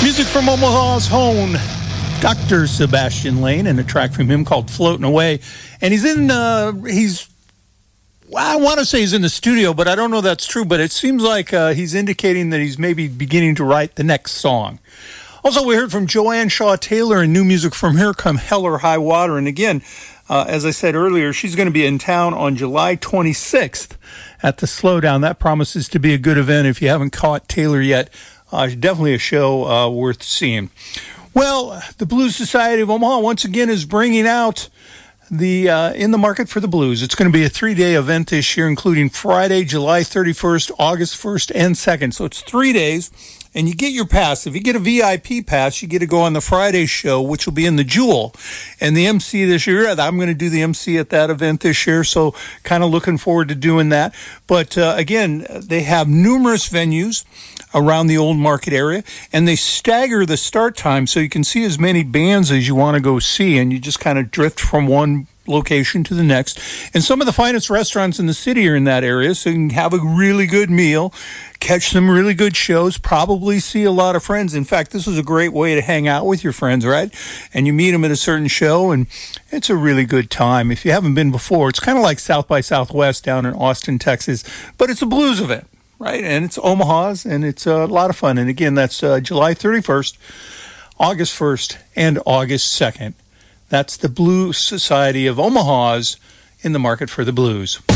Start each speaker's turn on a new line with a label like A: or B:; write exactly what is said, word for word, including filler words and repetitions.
A: Music from Omaha's own Doctor Sebastian Lane, and a track from him called Floating Away. And he's in, uh, he's, well, I want to say he's in the studio, but I don't know that's true, but it seems like uh, he's indicating that he's maybe beginning to write the next song. Also, we heard from Joanne Shaw Taylor and new music from her, Come Hell or High Water. And again, uh, as I said earlier, she's going to be in town on July twenty-sixth at the Slowdown. That promises to be a good event. If you haven't caught Taylor yet, uh, definitely a show uh, worth seeing. Well, the Blues Society of Omaha once again is bringing out the uh, In the Market for the Blues. It's going to be a three-day event this year, including Friday, July thirty-first, August first, and second. So it's three days, and you get your pass. If you get a V I P pass, you get to go on the Friday show, which will be in the Jewel. And the M C this year, I'm going to do the M C at that event this year, so kind of looking forward to doing that. But uh, again, they have numerous venues around the Old Market area, and they stagger the start time so you can see as many bands as you want to go see, and you just kind of drift from one location to the next. And some of the finest restaurants in the city are in that area, so you can have a really good meal, catch some really good shows, probably see a lot of friends. In fact, this is a great way to hang out with your friends, right? And you meet them at a certain show, and it's a really good time. If you haven't been before, it's kind of like South by Southwest down in Austin, Texas, but it's a blues event, right? And it's Omaha's, and it's a lot of fun. And again, that's uh, July thirty-first, August first, and August second. That's the Blues Society of Omaha's In the Market for the Blues.